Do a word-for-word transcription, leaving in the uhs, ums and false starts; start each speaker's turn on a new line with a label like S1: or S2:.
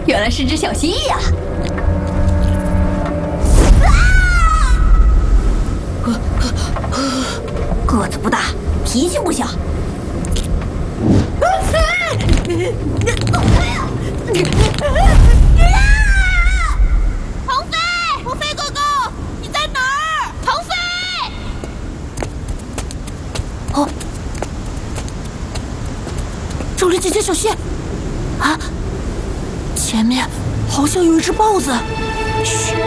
S1: 原来是只小蜥蜴呀！个子不大，脾气不小。
S2: 鹏飞，鹏飞哥哥，你在哪儿？鹏飞！
S3: 哦，这里几只小蟹啊！前面好像有一只豹子。嘘。